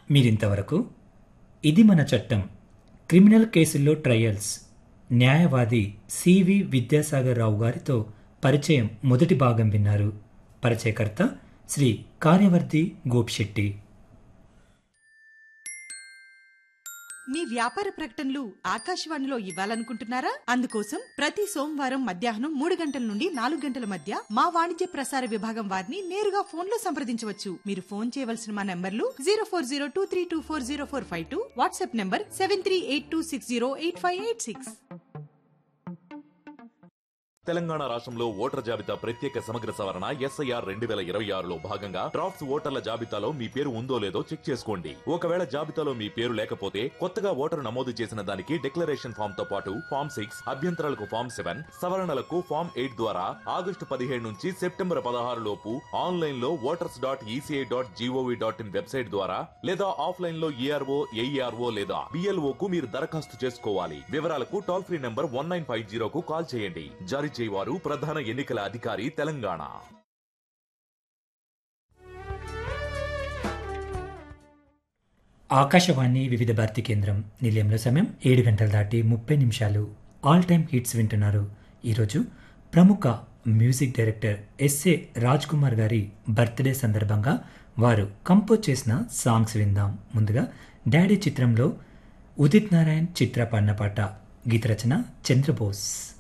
మీరింతవరకు ఇది మన చట్టం క్రిమినల్ కేసుల్లో ట్రయల్స్ న్యాయవాది సివి విద్యాసాగర్ రావు గారితో పరిచయం మొదటి భాగం విన్నారు. పరిచయకర్త శ్రీ కార్యవర్ధి గోపిశెట్టి. మీ వ్యాపార ప్రకటనలు ఆకాశవాణిలో ఇవ్వాలనుకుంటున్నారా? అందుకోసం ప్రతి సోమవారం మధ్యాహ్నం 3 గంటల నుండి 4 గంటల మధ్య మా వాణిజ్య ప్రసార విభాగం వారిని నేరుగా ఫోన్లో సంప్రదించవచ్చు. మీరు ఫోన్ చేయవలసిన మా నంబర్లు 0402324045, వాట్సాప్ నంబర్ 7382608586. తెలంగాణ రాష్ట్రంలో ఓటర్ జాబితా ప్రత్యేక సమగ్ర సవరణ SIR 2026లో భాగంగా డ్రాఫ్ట్స్ ఓటర్ల జాబితాలో మీ పేరు ఉందో లేదో చెక్ చేసుకోండి. ఒకవేళ జాబితాలో మీ పేరు లేకపోతే కొత్తగా ఓటరు నమోదు చేసిన దానికి డిక్లరేషన్ ఫామ్ తో పాటు ఫామ్ 6, అభ్యంతరాలకు ఫామ్ 7, సవరణలకు ఫామ్ 8 ద్వారా ఆగస్టు 17 నుంచి సెప్టెంబర్ 16 లోపు ఆన్లైన్ లో voters.eci.gov.in వెబ్సైట్ ద్వారా లేదా ఆఫ్లైన్ లో ERO, AERO లేదా BLO కు మీరు దరఖాస్తు చేసుకోవాలి. వివరాలకు టోల్ ఫ్రీ నంబర్ 1950 కు కాల్ చేయండి. జారీ చేయవారు ప్రధాన ఎన్నికల అధికారి తెలంగాణ. ఆకాశవాణి వివిధ భారతి కేంద్రం నిలయంలో సమయం 7 గంటలు దాటి 30 నిమిషాలు. ఆల్ టైమ్ హిట్స్ వింటున్నారు. ఈరోజు ప్రముఖ music director SA Raj Kumar గారి బర్త్డే సందర్భంగా వారు కంపోజ్ చేసిన సాంగ్స్ విందాం. ముందుగా డాడీ చిత్రంలో ఉదిత్ నారాయణ్ చిత్ర పాడిన పాట. గీత రచన చంద్రబోస్.